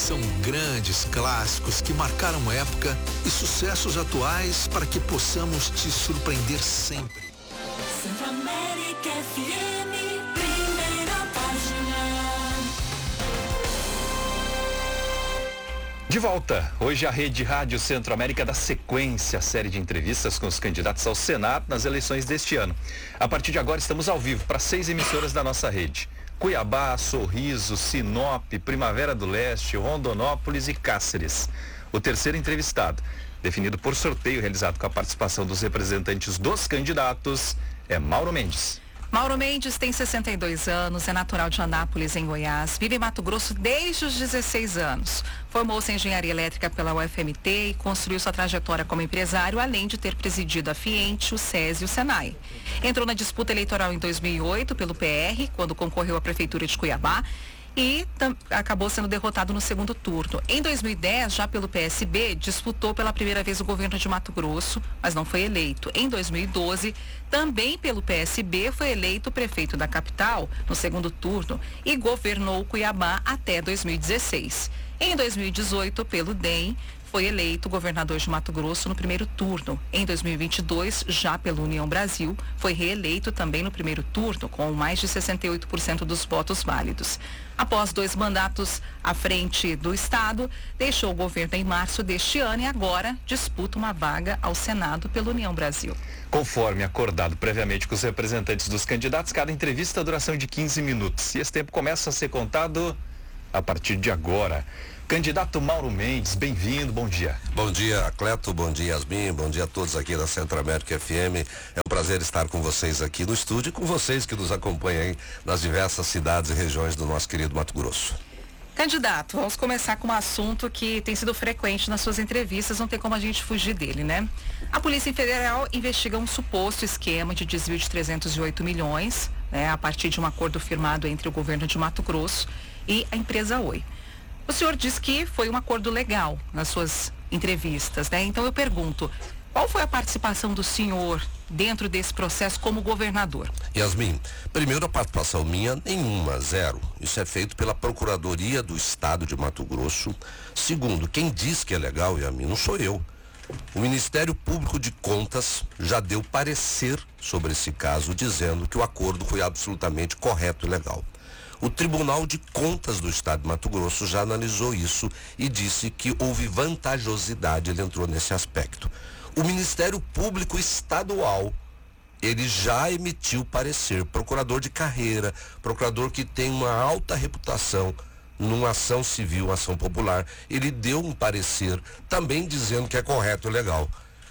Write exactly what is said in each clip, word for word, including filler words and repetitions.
São grandes clássicos que marcaram época e sucessos atuais para que possamos te surpreender sempre. Centro-América F M, primeira página. De volta, hoje a Rede Rádio Centro-América dá sequência à série de entrevistas com os candidatos ao Senado nas eleições deste ano. A partir de agora estamos ao vivo para seis emissoras da nossa rede: Cuiabá, Sorriso, Sinop, Primavera do Leste, Rondonópolis e Cáceres. O terceiro entrevistado, definido por sorteio realizado com a participação dos representantes dos candidatos, é Mauro Mendes. Mauro Mendes tem sessenta e dois anos, é natural de Anápolis, em Goiás, vive em Mato Grosso desde os dezesseis anos. Formou-se em engenharia elétrica pela U F M T e construiu sua trajetória como empresário, além de ter presidido a Fiente, o SESI e o Senai. Entrou na disputa eleitoral em dois mil e oito pelo P R, quando concorreu à Prefeitura de Cuiabá, e tam, acabou sendo derrotado no segundo turno. Em dois mil e dez, já pelo P S B, disputou pela primeira vez o governo de Mato Grosso, mas não foi eleito. Em dois mil e doze, também pelo P S B, foi eleito prefeito da capital no segundo turno e governou Cuiabá até dois mil e dezesseis. Em dois mil e dezoito, pelo D E M, foi eleito governador de Mato Grosso no primeiro turno. Em dois mil e vinte e dois, já pela União Brasil, foi reeleito também no primeiro turno, com mais de sessenta e oito por cento dos votos válidos. Após dois mandatos à frente do Estado, deixou o governo em março deste ano e agora disputa uma vaga ao Senado pela União Brasil. Conforme acordado previamente com os representantes dos candidatos, cada entrevista tem duração de quinze minutos. E esse tempo começa a ser contado a partir de agora. Candidato Mauro Mendes, bem-vindo, bom dia. Bom dia, Cleto, bom dia, Yasmin, bom dia a todos aqui da Centro-América F M. É um prazer estar com vocês aqui no estúdio e com vocês que nos acompanham aí nas diversas cidades e regiões do nosso querido Mato Grosso. Candidato, vamos começar com um assunto que tem sido frequente nas suas entrevistas, não tem como a gente fugir dele, né? A Polícia Federal investiga um suposto esquema de desvio de trezentos e oito milhões, né, a partir de um acordo firmado entre o governo de Mato Grosso e a empresa Oi. O senhor diz que foi um acordo legal nas suas entrevistas, né? Então eu pergunto, qual foi a participação do senhor dentro desse processo como governador? Yasmin, primeiro a participação minha, nenhuma, zero. Isso é feito pela Procuradoria do Estado de Mato Grosso. Segundo, quem diz que é legal, Yasmin, não sou eu. O Ministério Público de Contas já deu parecer sobre esse caso, dizendo que o acordo foi absolutamente correto e legal. O Tribunal de Contas do Estado de Mato Grosso já analisou isso e disse que houve vantajosidade, ele entrou nesse aspecto. O Ministério Público Estadual, ele já emitiu parecer, procurador de carreira, procurador que tem uma alta reputação numa ação civil, ação popular, ele deu um parecer também dizendo que é correto e legal.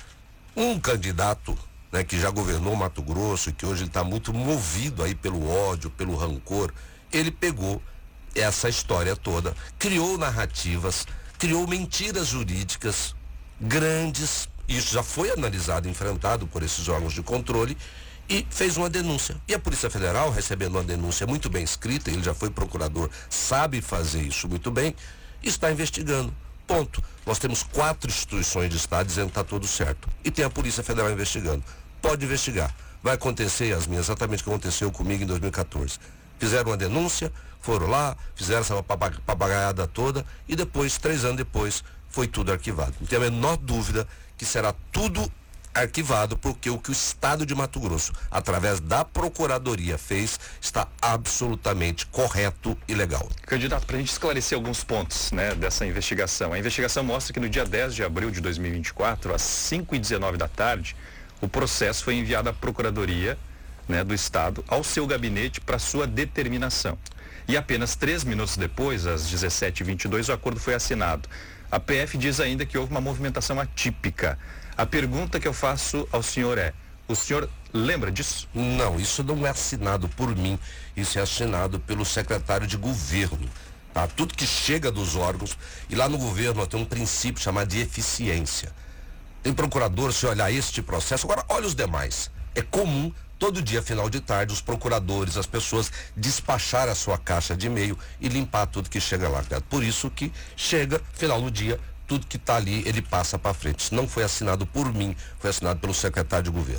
Um candidato, né, que já governou Mato Grosso e que hoje ele está muito movido aí pelo ódio, pelo rancor, ele pegou essa história toda, criou narrativas, criou mentiras jurídicas grandes, isso já foi analisado, enfrentado por esses órgãos de controle e fez uma denúncia. E a Polícia Federal, recebendo uma denúncia muito bem escrita, ele já foi procurador, sabe fazer isso muito bem, está investigando. Ponto. Nós temos quatro instituições de Estado dizendo que está tudo certo. E tem a Polícia Federal investigando. Pode investigar. Vai acontecer, Yasmin, exatamente o que aconteceu comigo em dois mil e quatorze. Fizeram uma denúncia, foram lá, fizeram essa papagaiada toda e depois, três anos depois, foi tudo arquivado. Não tem a menor dúvida que será tudo arquivado, porque o que o Estado de Mato Grosso, através da Procuradoria, fez, está absolutamente correto e legal. Candidato, para a gente esclarecer alguns pontos, né, dessa investigação. A investigação mostra que no dia dez de abril de dois mil e vinte e quatro, às cinco e dezenove da tarde, o processo foi enviado à Procuradoria, né, do Estado ao seu gabinete para sua determinação. E apenas três minutos depois, às dezessete e vinte e dois, o acordo foi assinado. A P F diz ainda que houve uma movimentação atípica. A pergunta que eu faço ao senhor é, o senhor lembra disso? Não, isso não é assinado por mim, isso é assinado pelo secretário de governo. Tá? Tudo que chega dos órgãos, e lá no governo nós temos um princípio chamado de eficiência. Tem procurador, se olhar este processo, agora olha os demais. É comum todo dia, final de tarde, os procuradores, as pessoas despachar a sua caixa de e-mail e limpar tudo que chega lá. Né? Por isso que chega, final do dia, tudo que está ali, ele passa para frente. Isso não foi assinado por mim, foi assinado pelo secretário de governo.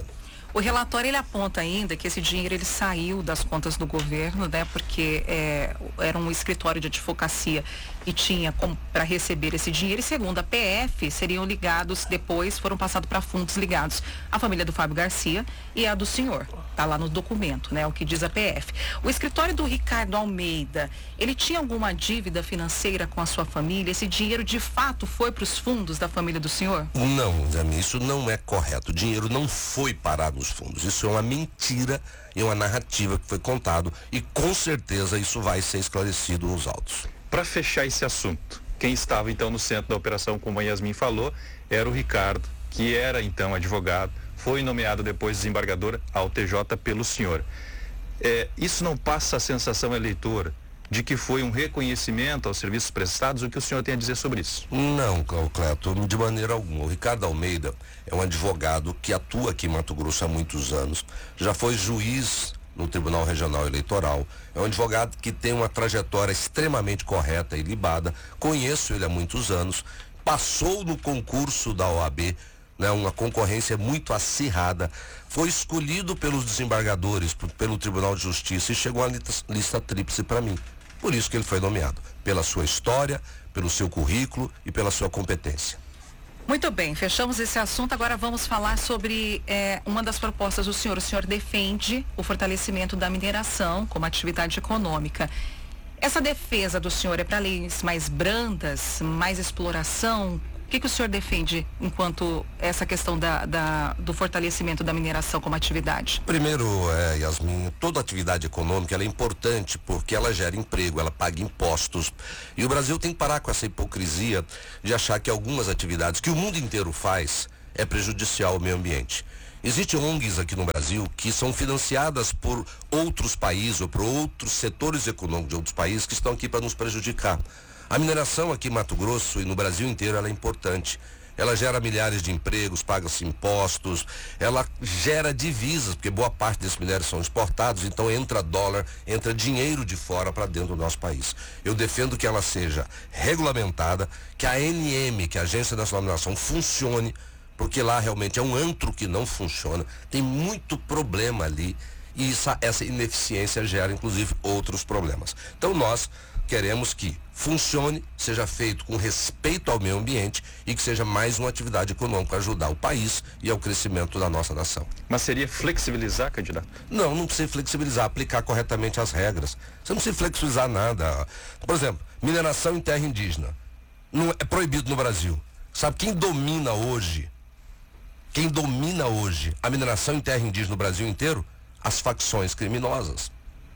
O relatório ele aponta ainda que esse dinheiro ele saiu das contas do governo, né? Porque é, era um escritório de advocacia e tinha para receber esse dinheiro, e segundo a P F, seriam ligados depois, foram passados para fundos ligados à família do Fábio Garcia e a do senhor. Tá lá no documento, né? O que diz a P F. O escritório do Ricardo Almeida, ele tinha alguma dívida financeira com a sua família? Esse dinheiro de fato foi para os fundos da família do senhor? Não, Zami, isso não é correto. O dinheiro não foi parar nos fundos. Isso é uma mentira e uma narrativa que foi contado, e com certeza isso vai ser esclarecido nos autos. Para fechar esse assunto, quem estava então no centro da operação, como a Yasmin falou, era o Ricardo, que era então advogado, foi nomeado depois desembargador ao T J pelo senhor. É, isso não passa a sensação eleitora de que foi um reconhecimento aos serviços prestados? O que o senhor tem a dizer sobre isso? Não, Cleto, de maneira alguma. O Ricardo Almeida é um advogado que atua aqui em Mato Grosso há muitos anos, já foi juiz no Tribunal Regional Eleitoral, é um advogado que tem uma trajetória extremamente correta e libada, conheço ele há muitos anos, passou no concurso da O A B, né, uma concorrência muito acirrada, foi escolhido pelos desembargadores, pelo Tribunal de Justiça, e chegou a lista, lista tríplice para mim. Por isso que ele foi nomeado, pela sua história, pelo seu currículo e pela sua competência. Muito bem, fechamos esse assunto. Agora vamos falar sobre é, uma das propostas do senhor. O senhor defende o fortalecimento da mineração como atividade econômica. Essa defesa do senhor é para leis mais brandas, mais exploração? O que, que o senhor defende enquanto essa questão da, da, do fortalecimento da mineração como atividade? Primeiro, é, Yasmin, toda atividade econômica ela é importante porque ela gera emprego, ela paga impostos. E o Brasil tem que parar com essa hipocrisia de achar que algumas atividades que o mundo inteiro faz é prejudicial ao meio ambiente. Existem O N Gs aqui no Brasil que são financiadas por outros países ou por outros setores econômicos de outros países que estão aqui para nos prejudicar. A mineração aqui em Mato Grosso e no Brasil inteiro ela é importante. Ela gera milhares de empregos, paga-se impostos, ela gera divisas, porque boa parte desses minérios são exportados, então entra dólar, entra dinheiro de fora para dentro do nosso país. Eu defendo que ela seja regulamentada, que a A N M, que é a Agência Nacional de Mineração, funcione, porque lá realmente é um antro que não funciona, tem muito problema ali, e essa, essa ineficiência gera inclusive outros problemas. Então nós queremos que funcione, seja feito com respeito ao meio ambiente e que seja mais uma atividade econômica para ajudar o país e ao crescimento da nossa nação. Mas seria flexibilizar, candidato? Não, não precisa flexibilizar, aplicar corretamente as regras. Você não precisa flexibilizar nada. Por exemplo, mineração em terra indígena. Não é proibido no Brasil. Sabe quem domina hoje? Quem domina hoje a mineração em terra indígena no Brasil inteiro? As facções criminosas.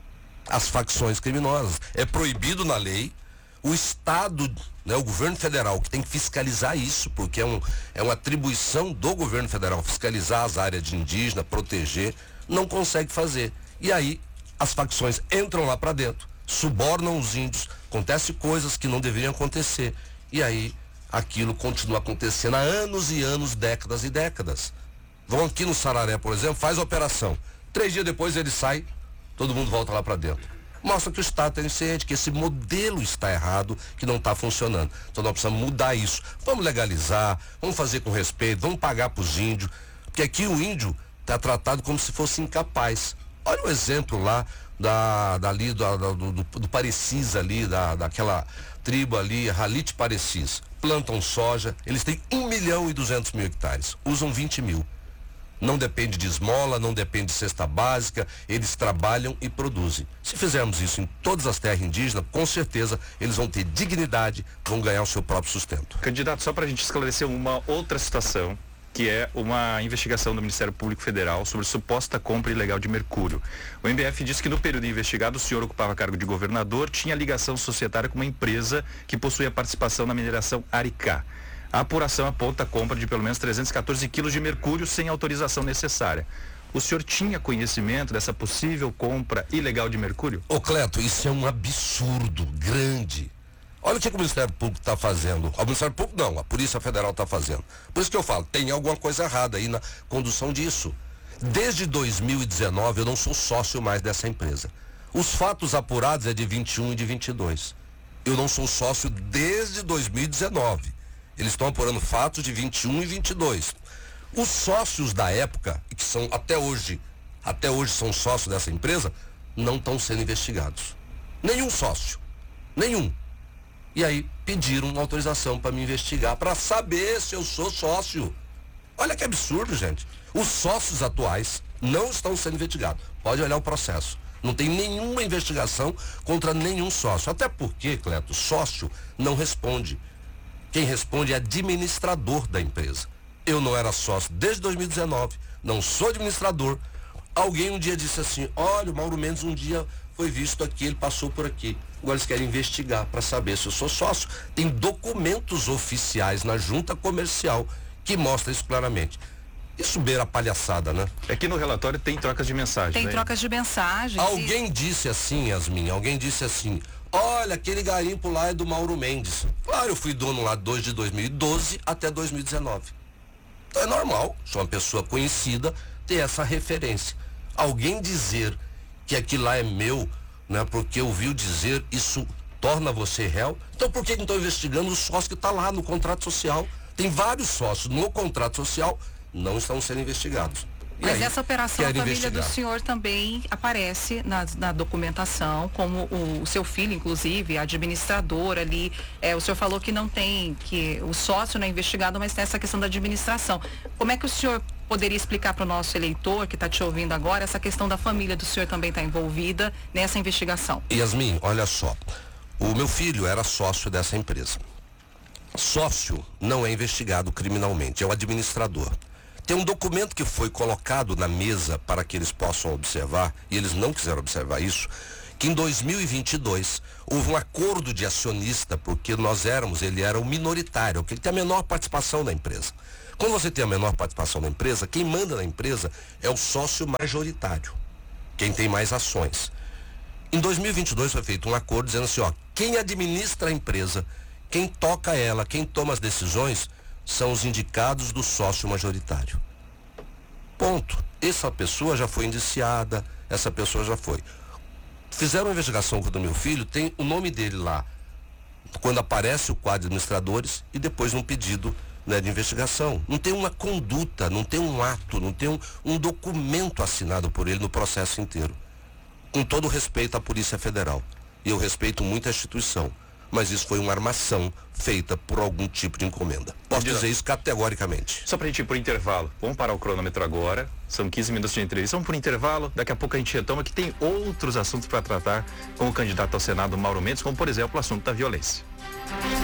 As facções criminosas. É proibido na lei. O Estado, né, o governo federal, que tem que fiscalizar isso, porque é, um, é uma atribuição do governo federal fiscalizar as áreas de indígena, proteger, não consegue fazer. E aí as facções entram lá para dentro, subornam os índios, acontece coisas que não deveriam acontecer. E aí aquilo continua acontecendo há anos e anos, décadas e décadas. Vão aqui no Sararé, por exemplo, faz a operação. Três dias depois ele sai, todo mundo volta lá para dentro. Mostra que o Estado está ciente, que esse modelo está errado, que não está funcionando. Então nós precisamos mudar isso. Vamos legalizar, vamos fazer com respeito, vamos pagar para os índios, porque aqui o índio está tratado como se fosse incapaz. Olha o exemplo lá da, dali, da, do, do, do Parecis ali, da, daquela tribo ali, Halit Parecis. Plantam soja, eles têm um milhão e duzentos mil hectares, usam vinte mil. Não depende de esmola, não depende de cesta básica, eles trabalham e produzem. Se fizermos isso em todas as terras indígenas, com certeza eles vão ter dignidade, vão ganhar o seu próprio sustento. Candidato, só para a gente esclarecer uma outra situação, que é uma investigação do Ministério Público Federal sobre suposta compra ilegal de mercúrio. O M B F disse que no período investigado o senhor ocupava cargo de governador, tinha ligação societária com uma empresa que possuía participação na mineração Aricá. A apuração aponta a compra de pelo menos trezentos e quatorze quilos de mercúrio sem autorização necessária. O senhor tinha conhecimento dessa possível compra ilegal de mercúrio? Ô Cleto, isso é um absurdo grande. Olha o que o Ministério Público está fazendo. O Ministério Público não, a Polícia Federal está fazendo. Por isso que eu falo, tem alguma coisa errada aí na condução disso. Desde dois mil e dezenove eu não sou sócio mais dessa empresa. Os fatos apurados é de vinte e um e de vinte e dois. Eu não sou sócio desde dois mil e dezenove. Eles estão apurando fatos de vinte e um e vinte e dois. Os sócios da época, que são até hoje, até hoje são sócios dessa empresa, não estão sendo investigados. Nenhum sócio. Nenhum. E aí pediram uma autorização para me investigar, para saber se eu sou sócio. Olha que absurdo, gente. Os sócios atuais não estão sendo investigados. Pode olhar o processo. Não tem nenhuma investigação contra nenhum sócio. Até porque, Cleto, sócio não responde. Quem responde é administrador da empresa. Eu não era sócio desde dois mil e dezenove, não sou administrador. Alguém um dia disse assim, olha, o Mauro Mendes um dia foi visto aqui, ele passou por aqui. Agora eles querem investigar para saber se eu sou sócio. Tem documentos oficiais na junta comercial que mostram isso claramente. Isso beira a palhaçada, né? É que no relatório tem trocas de mensagens. Tem né? trocas de mensagens. Alguém e... disse assim, Yasmin, alguém disse assim, olha, aquele garimpo lá é do Mauro Mendes. Claro, eu fui dono lá desde dois mil e doze até dois mil e dezenove. Então é normal, sou uma pessoa conhecida, ter essa referência. Alguém dizer que aquilo lá é meu, né, porque ouviu dizer, isso torna você réu? Então por que não estão investigando o sócio que está lá no contrato social? Tem vários sócios no contrato social, não estão sendo investigados. E Mas aí, essa operação, a família investigar. do senhor também aparece na, na documentação, como o, o seu filho, inclusive, administrador ali. É, o senhor falou que não tem, que o sócio não é investigado, mas tem essa questão da administração. Como é que o senhor poderia explicar para o nosso eleitor que está te ouvindo agora, essa questão da família do senhor também está envolvida nessa investigação? Yasmin, olha só, o meu filho era sócio dessa empresa. Sócio não é investigado criminalmente, é o administrador. Tem um documento que foi colocado na mesa para que eles possam observar, e eles não quiseram observar isso, que em dois mil e vinte e dois houve um acordo de acionista, porque nós éramos, ele era o minoritário, que ele tem a menor participação na empresa. Quando você tem a menor participação na empresa, quem manda na empresa é o sócio majoritário, quem tem mais ações. Em dois mil e vinte e dois foi feito um acordo dizendo assim, ó, quem administra a empresa, quem toca ela, quem toma as decisões, são os indicados do sócio majoritário. Ponto. Essa pessoa já foi indiciada, essa pessoa já foi. Fizeram uma investigação contra o meu filho, tem o nome dele lá, quando aparece o quadro de administradores, e depois um pedido, né, de investigação. Não tem uma conduta, não tem um ato, não tem um, um documento assinado por ele no processo inteiro. Com todo respeito à Polícia Federal. E eu respeito muito a instituição. Mas isso foi uma armação feita por algum tipo de encomenda. Posso dizer isso categoricamente. Só pra gente ir por intervalo. Vamos parar o cronômetro agora. São quinze minutos de entrevista. Vamos por intervalo. Daqui a pouco a gente retoma que tem outros assuntos para tratar com o candidato ao Senado, Mauro Mendes, como por exemplo o assunto da violência.